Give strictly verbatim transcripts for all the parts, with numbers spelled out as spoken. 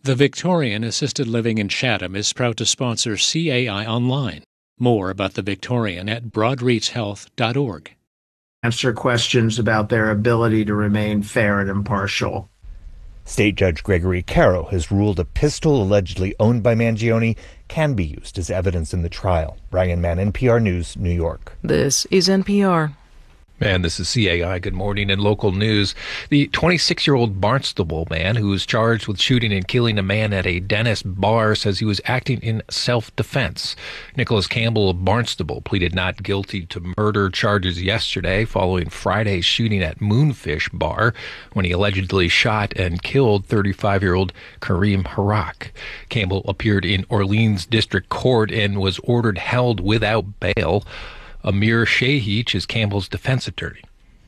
The Victorian Assisted Living in Chatham is proud to sponsor C A I Online. More about the Victorian at broadreach health dot org. Answer questions about their ability to remain fair and impartial. State Judge Gregory Caro has ruled a pistol allegedly owned by Mangione can be used as evidence in the trial. Ryan Mann, N P R News, New York. This is N P R. And this is C A I. Good morning. In local news, the twenty-six-year-old Barnstable man who was charged with shooting and killing a man at a Dennis bar says he was acting in self-defense. Nicholas Campbell of Barnstable pleaded not guilty to murder charges yesterday following Friday's shooting at Moonfish Bar when he allegedly shot and killed thirty-five-year-old Kareem Harak. Campbell appeared in Orleans District Court and was ordered held without bail. Amir Shahich is Campbell's defense attorney.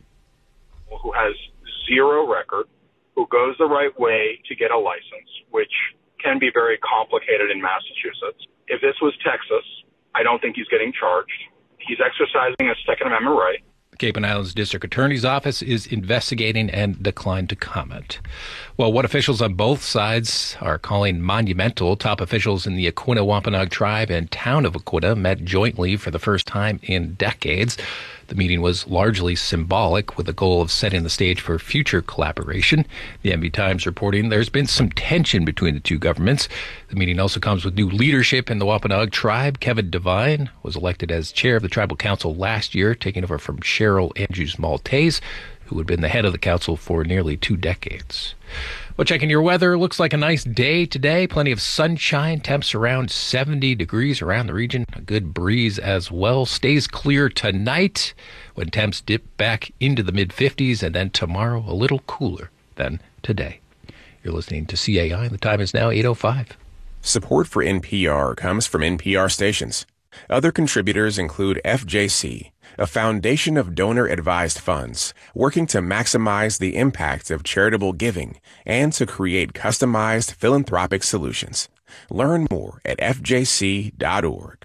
Who has zero record, who goes the right way to get a license, which can be very complicated in Massachusetts. If this was Texas, I don't think he's getting charged. He's exercising a Second Amendment right. The Cape and Islands District Attorney's Office is investigating and declined to comment. Well, what officials on both sides are calling monumental, top officials in the Aquinnah Wampanoag tribe and town of Aquinnah met jointly for the first time in decades. The meeting was largely symbolic, with the goal of setting the stage for future collaboration. The Envy Times reporting there's been some tension between the two governments. The meeting also comes with new leadership in the Wampanoag tribe. Kevin Devine was elected as chair of the tribal council last year, taking over from Cheryl Andrews Maltese, who had been the head of the council for nearly two decades. Well, checking your weather, looks like a nice day today. Plenty of sunshine, temps around seventy degrees around the region. A good breeze as well. Stays clear tonight when temps dip back into the mid-fifties, and then tomorrow a little cooler than today. You're listening to C A I. The time is now eight oh five. Support for N P R comes from N P R stations. Other contributors include F J C, a foundation of donor-advised funds working to maximize the impact of charitable giving and to create customized philanthropic solutions. Learn more at f j c dot org.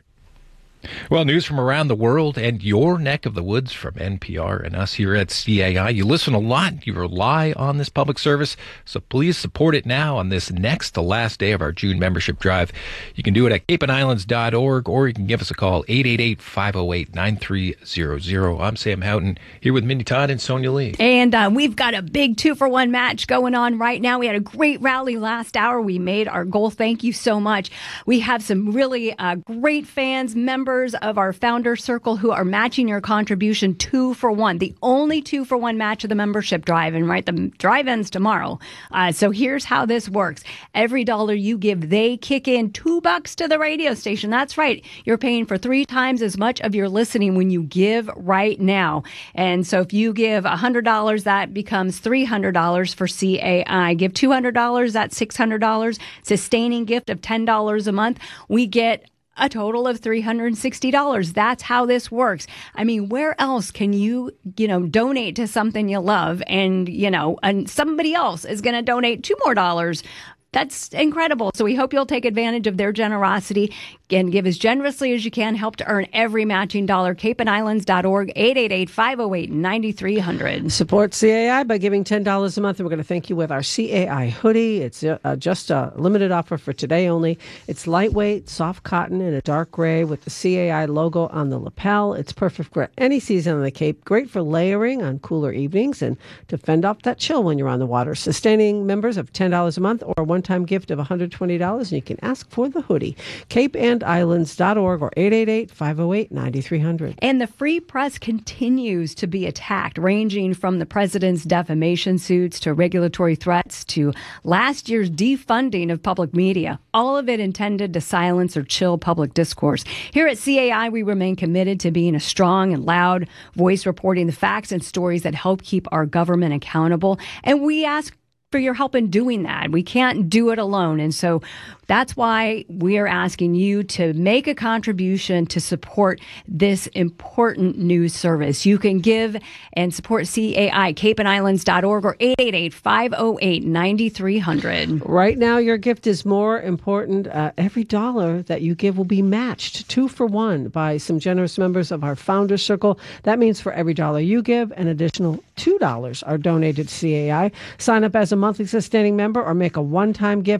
Well, news from around the world and your neck of the woods from N P R and us here at C A I. You listen a lot. You rely on this public service. So please support it now on this next to last day of our June membership drive. You can do it at cape and islands dot org, or you can give us a call, eight eight eight, five oh eight, nine three zero zero. I'm Sam Houghton, here with Mindy Todd and Sonia Lee. And uh, we've got a big two-for-one match going on right now. We had a great rally last hour. We made our goal. Thank you so much. We have some really uh, great fans, members of our founder circle who are matching your contribution two for one, the only two for one match of the membership drive. And right, the drive ends tomorrow. Uh, so here's how this works. Every dollar you give, they kick in two bucks to the radio station. That's right. You're paying for three times as much of your listening when you give right now. And so if you give one hundred dollars, that becomes three hundred dollars for C A I. Give two hundred dollars, that's six hundred dollars. Sustaining gift of ten dollars a month. We get a total of three hundred sixty dollars. That's how this works. I mean, where else can you, you know, donate to something you love and, you know, and somebody else is going to donate two more dollars? That's incredible. So we hope you'll take advantage of their generosity and give as generously as you can. Help to earn every matching dollar. cape and islands dot org, eight eight eight, five oh eight, nine three hundred. Support C A I by giving ten dollars a month. And we're going to thank you with our C A I hoodie. It's uh, just a limited offer for today only. It's lightweight, soft cotton in a dark gray with the C A I logo on the lapel. It's perfect for any season on the Cape. Great for layering on cooler evenings and to fend off that chill when you're on the water. Sustaining members of ten dollars a month or a one-time gift of one hundred twenty dollars, and you can ask for the hoodie. cape and islands dot org or eight eight eight, five oh eight, nine three hundred. And the free press continues to be attacked, ranging from the president's defamation suits to regulatory threats to last year's defunding of public media. All of it intended to silence or chill public discourse. Here at C A I, we remain committed to being a strong and loud voice reporting the facts and stories that help keep our government accountable. And we ask for your help in doing that. We can't do it alone. And so that's why we are asking you to make a contribution to support this important news service. You can give and support C A I, cape and islands dot org or eight eight eight, five oh eight, nine three hundred. Right now, your gift is more important. Uh, every dollar that you give will be matched two for one by some generous members of our Founders Circle. That means for every dollar you give, an additional two dollars are donated to C A I. Sign up as a monthly sustaining member or make a one-time gift